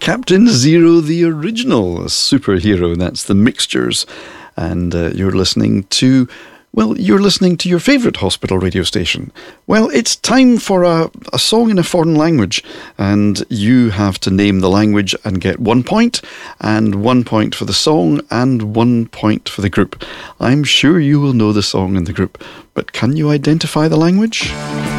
Captain Zero, the original superhero. That's the Mixtures. And you're listening to your favourite hospital radio station. Well, it's time for a song in a foreign language, and you have to name the language and get 1 point, and 1 point for the song, and 1 point for the group. I'm sure you will know the song and the group, but can you identify the language?